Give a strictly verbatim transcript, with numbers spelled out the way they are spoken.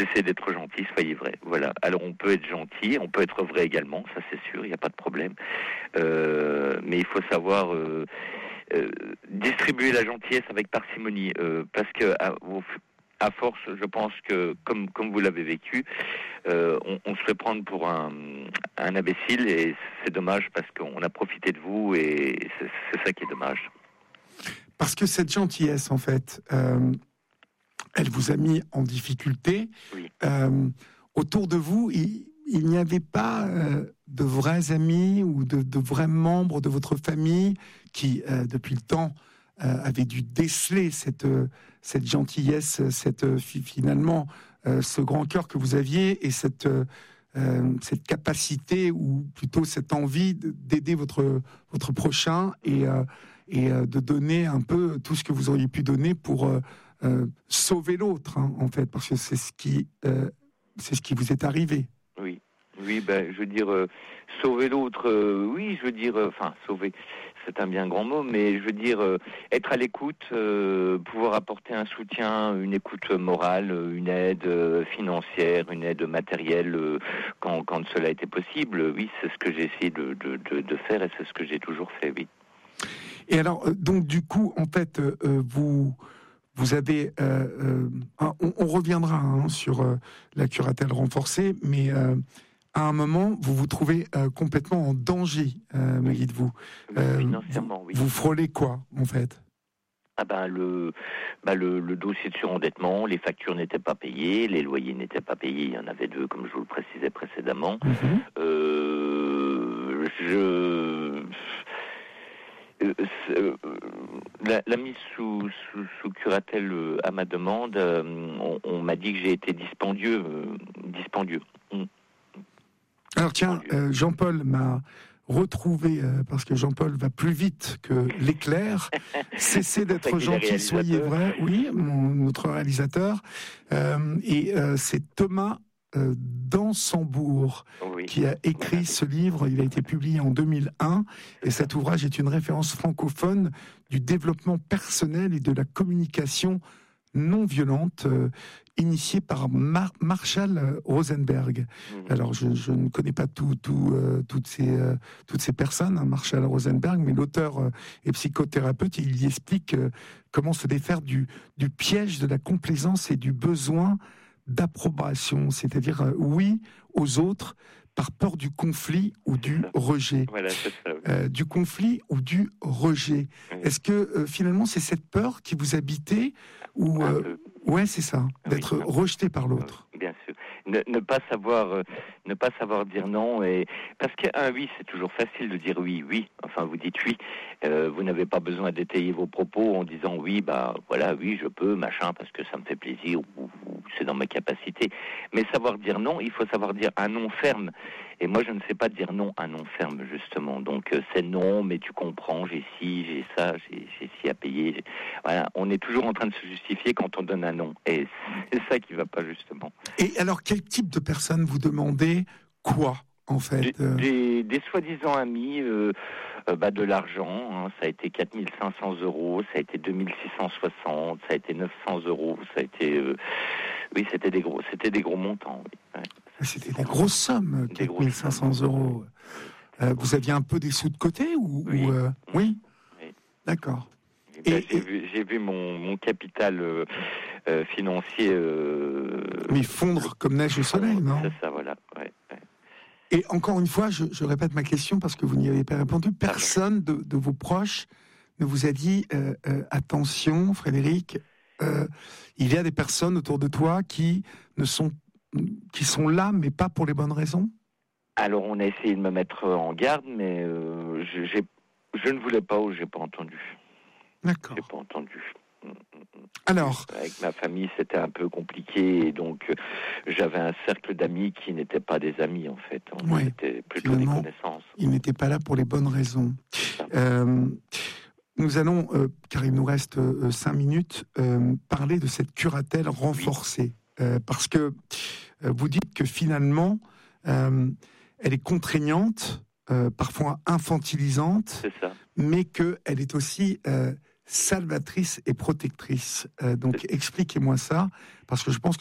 cessez d'être gentil, soyez vrai. Voilà. Alors on peut être gentil, on peut être vrai également, ça c'est sûr, il n'y a pas de problème. Euh, mais il faut savoir euh, euh, distribuer la gentillesse avec parcimonie, euh, parce que à, à force, je pense que comme comme vous l'avez vécu, euh, on, on se fait prendre pour un, un imbécile et c'est dommage parce qu'on a profité de vous et c'est, c'est ça qui est dommage. Parce que cette gentillesse, en fait, euh, elle vous a mis en difficulté. Oui. Euh, autour de vous, il, il n'y avait pas euh, de vrais amis ou de, de vrais membres de votre famille qui, euh, depuis le temps, euh, avaient dû déceler cette, cette gentillesse, cette, finalement, euh, ce grand cœur que vous aviez et cette, euh, cette capacité, ou plutôt cette envie d'aider votre, votre prochain et... Euh, et de donner un peu tout ce que vous auriez pu donner pour euh, euh, sauver l'autre, hein, en fait, parce que c'est ce qui, euh, c'est ce qui vous est arrivé. Oui, oui, ben, je veux dire, euh, sauver l'autre, euh, oui, je veux dire, enfin, euh, sauver, c'est un bien grand mot, mais je veux dire, euh, être à l'écoute, euh, pouvoir apporter un soutien, une écoute morale, une aide euh, financière, une aide matérielle, euh, quand, quand cela était possible, oui, c'est ce que j'ai essayé de, de, de, de faire et c'est ce que j'ai toujours fait, oui. Et alors, donc du coup, en fait, euh, vous vous avez, euh, euh, on, on reviendra hein, sur euh, la curatelle renforcée, mais euh, à un moment, vous vous trouvez euh, complètement en danger, euh, me dites-vous. Euh, Financièrement, vous, oui. Vous frôlez quoi, en fait? Ah ben le, ben le, le dossier de surendettement, les factures n'étaient pas payées, les loyers n'étaient pas payés, il y en avait deux, comme je vous le précisais précédemment. Mm-hmm. Euh, je Euh, la, la mise sous, sous, sous curatelle euh, à ma demande, euh, on, on m'a dit que j'ai été dispendieux. Euh, dispendieux. Mmh. Alors tiens, euh, Jean-Paul m'a retrouvé, euh, parce que Jean-Paul va plus vite que l'éclair. Cessez d'être gentil, soyez vrai. Oui, mon, notre réalisateur. Euh, et euh, c'est Thomas Euh, Dansembourg, oui, qui a écrit ce livre. Il a été publié en deux mille un et cet ouvrage est une référence francophone du développement personnel et de la communication non violente, euh, initiée par Mar- Marshall Rosenberg. Mmh. Alors, je, je ne connais pas tout, tout, euh, toutes, ces, euh, toutes ces personnes, hein, Marshall Rosenberg, mais l'auteur euh, est psychothérapeute et il y explique euh, comment se défaire du, du piège de la complaisance et du besoin d'approbation, c'est-à-dire euh, oui aux autres par peur du conflit ou du rejet. Voilà, c'est ça, oui. euh, du conflit ou du rejet. Oui. Est-ce que euh, finalement c'est cette peur qui vous habitait ou euh, ouais, c'est ça, d'être oui, rejeté par l'autre. Bien sûr. Ne, ne pas savoir, euh, ne pas savoir dire non, et parce qu'un oui, c'est toujours facile de dire oui, oui. Enfin, vous dites oui. Euh, vous n'avez pas besoin d'étayer vos propos en disant oui, bah voilà, oui, je peux, machin, parce que ça me fait plaisir ou, ou c'est dans mes capacités. Mais savoir dire non, il faut savoir dire un non ferme. Et moi, je ne sais pas dire non à non ferme, justement. Donc, euh, c'est non, mais tu comprends, j'ai ci, j'ai ça, j'ai, j'ai ci à payer. J'ai... Voilà, on est toujours en train de se justifier quand on donne un non. Et c'est ça qui va pas, justement. Et alors, quel type de personne vous demandez quoi, en fait Des, des, des soi-disant amis, euh, euh, bah, de l'argent, hein, ça a été quatre mille cinq cents euros, ça a été deux mille six cent soixante, ça a été neuf cents euros, ça a été... Euh, oui, c'était des gros, c'était des gros montants, oui. Ouais. C'était des grosses sommes, quatre mille cinq cents euros. Euh, vous aviez un peu des sous de côté ou, oui. ou euh... oui, oui. D'accord. Et ben, et, j'ai, et... Vu, j'ai vu mon, mon capital euh, euh, financier... Euh, Mais fondre le... comme neige au soleil, non ? C'est ça, voilà. Ouais, ouais. Et encore une fois, je, je répète ma question parce que vous n'y avez pas répondu. Personne de, de vos proches ne vous a dit euh, euh, attention, Frédéric, euh, il y a des personnes autour de toi qui ne sont qui sont là, mais pas pour les bonnes raisons. Alors, on a essayé de me mettre en garde, mais euh, je, j'ai, je ne voulais pas ou j'ai pas entendu. D'accord. J'ai pas entendu. Alors, avec ma famille, c'était un peu compliqué, et donc euh, j'avais un cercle d'amis qui n'étaient pas des amis, en fait. On ouais, était plutôt des connaissances. Ils n'étaient pas là pour les bonnes raisons. Euh, nous allons, euh, car il nous reste euh, cinq minutes, euh, parler de cette curatelle renforcée. Oui. Euh, parce que euh, vous dites que finalement, euh, elle est contraignante, euh, parfois infantilisante, c'est ça. Mais qu'elle est aussi euh, salvatrice et protectrice. Euh, donc, c'est... expliquez-moi ça, parce que je pense que